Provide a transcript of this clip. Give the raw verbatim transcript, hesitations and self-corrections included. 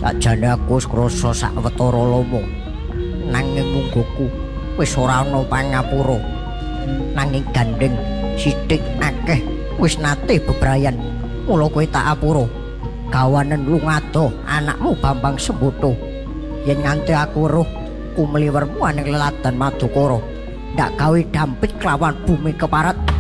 Sakjane aku wis krasa sawetara lomo. Nanging munggoku wis ora ana pangapura. Nanging gandeng sithik akeh wis nate bebrayan. Mula kowe tak apura. Gawanen lungado anakmu Bambang Semboto. Yen nganti aku weruh kumliwermu aning leladan Madukara, ndak gawe dampit kelawan bumi keparat.